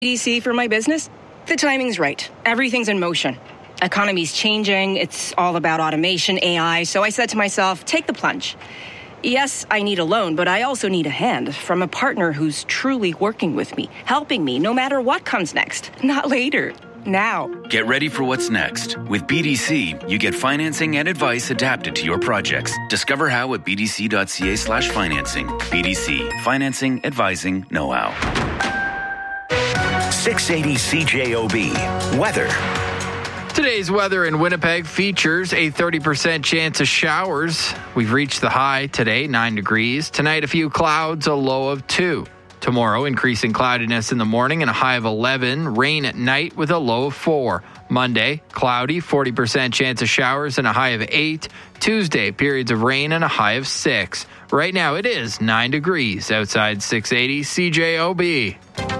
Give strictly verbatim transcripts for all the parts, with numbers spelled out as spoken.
B D C for my business? The timing's right. Everything's in motion. Economy's changing. It's all about automation, A I. So I said to myself, take the plunge. Yes, I need a loan, but I also need a hand from a partner who's truly working with me, helping me no matter what comes next. Not later. Now. Get ready for what's next. With B D C, you get financing and advice adapted to your projects. Discover how at bdc.ca slash financing. B D C. Financing, advising, know-how. six eighty C J O B. Weather. Today's weather in Winnipeg features a thirty percent chance of showers. We've reached the high today, nine degrees. Tonight, a few clouds, a low of two. Tomorrow, increasing cloudiness in the morning and a high of eleven. Rain at night with a low of four. Monday, cloudy, forty percent chance of showers and a high of eight. Tuesday, periods of rain and a high of six. Right now, it is nine degrees outside six eighty C J O B.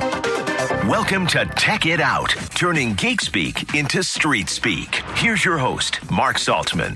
Welcome to Tech It Out, turning geek speak into street speak. Here's your host, Mark Saltzman.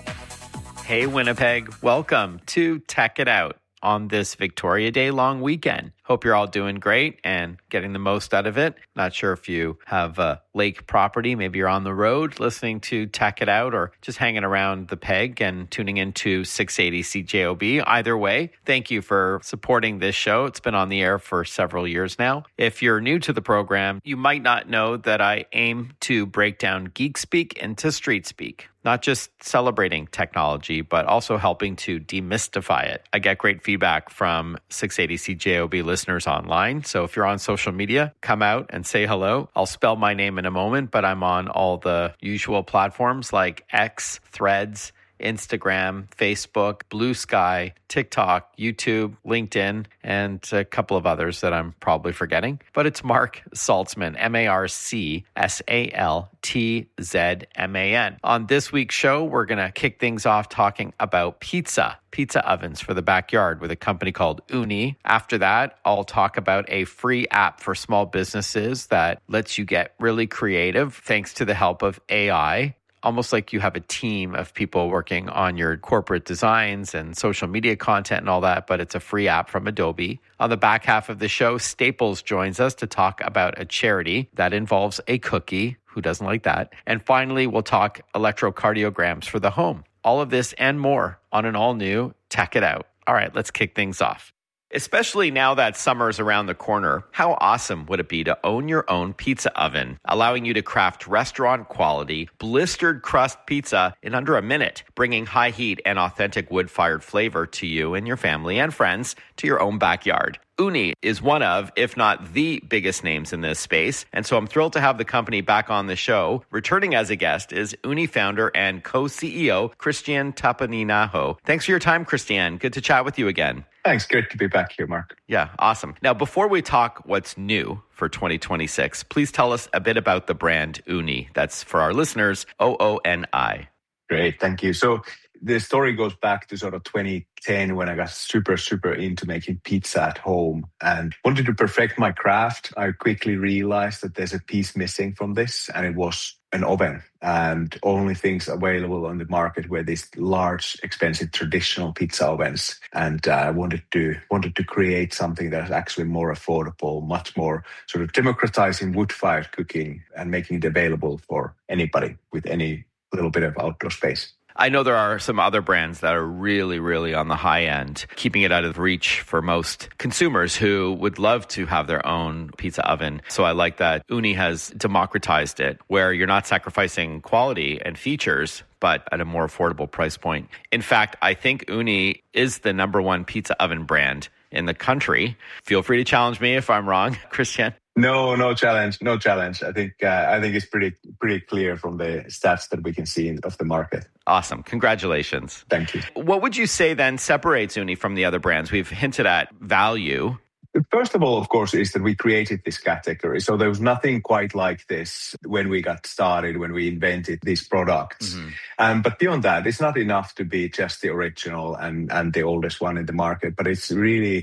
Hey, Winnipeg. Welcome to Tech It Out on this Victoria Day long weekend. Hope you're all doing great and getting the most out of it. Not sure if you have a lake property. Maybe you're on the road listening to Tech It Out or just hanging around the peg and tuning into six eighty C J O B. Either way, thank you for supporting this show. It's been on the air for several years now. If you're new to the program, you might not know that I aim to break down geek speak into street speak. Not just celebrating technology, but also helping to demystify it. I get great feedback from six eighty C J O B listeners online. So if you're on social media, come out and say hello. I'll spell my name in a moment, but I'm on all the usual platforms like X, Threads, Instagram, Facebook, Blue Sky, TikTok, YouTube, LinkedIn, and a couple of others that I'm probably forgetting. But it's Mark Saltzman, M A R C S A L T Z M A N. On this week's show, we're going to kick things off talking about pizza, pizza ovens for the backyard with a company called Ooni. After that, I'll talk about a free app for small businesses that lets you get really creative thanks to the help of A I. Almost like you have a team of people working on your corporate designs and social media content and all that, but it's a free app from Adobe. On the back half of the show, Staples joins us to talk about a charity that involves a cookie. Who doesn't like that? And finally, we'll talk electrocardiograms for the home. All of this and more on an all-new Tech It Out. All right, let's kick things off. Especially now that summer's around the corner, how awesome would it be to own your own pizza oven, allowing you to craft restaurant-quality, blistered crust pizza in under a minute, bringing high heat and authentic wood-fired flavor to you and your family and friends to your own backyard. Ooni is one of, if not the biggest names in this space, and so I'm thrilled to have the company back on the show. Returning as a guest is Ooni founder and co-C E O, Christian Tapaninaho. Thanks for your time, Christian. Good to chat with you again. Thanks. Great to be back here, Mark. Yeah, awesome. Now, before we talk what's new for twenty twenty-six, please tell us a bit about the brand Ooni. That's for our listeners, O O N I. Great. Thank you. So the story goes back to sort of twenty ten when I got super, super into making pizza at home and wanted to perfect my craft. I quickly realized that there's a piece missing from this, and it was an oven. And only things available on the market were these large, expensive, traditional pizza ovens. And I uh, wanted to wanted to create something that is actually more affordable, much more sort of democratizing wood-fired cooking and making it available for anybody with any little bit of outdoor space. I know there are some other brands that are really, really on the high end, keeping it out of reach for most consumers who would love to have their own pizza oven. So I like that Ooni has democratized it, where you're not sacrificing quality and features, but at a more affordable price point. In fact, I think Ooni is the number one pizza oven brand in the country. Feel free to challenge me if I'm wrong, Christian. No, no challenge, no challenge. I think uh, I think it's pretty pretty clear from the stats that we can see of the market. Awesome. Congratulations. Thank you. What would you say then separates Ooni from the other brands? We've hinted at value. First of all, of course, is that we created this category. So there was nothing quite like this when we got started, when we invented these products. Mm-hmm. Um, but beyond that, it's not enough to be just the original and, and the oldest one in the market, but it's really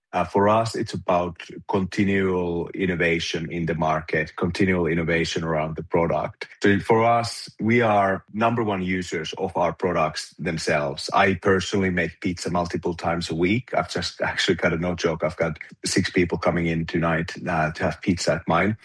Uh, for us, it's about continual innovation in the market, continual innovation around the product. So for us, we are number one users of our products themselves. I personally make pizza multiple times a week. I've just actually got a no joke. I've got six people coming in tonight uh, to have pizza at mine.